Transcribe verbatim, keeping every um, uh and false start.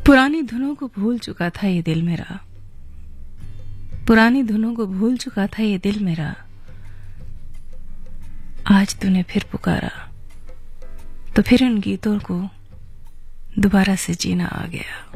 पुरानी धुनों को भूल चुका था ये दिल मेरा, पुरानी धुनों को भूल चुका था ये दिल मेरा। आज तूने फिर पुकारा तो फिर इन गीतों को दोबारा से जीना आ गया।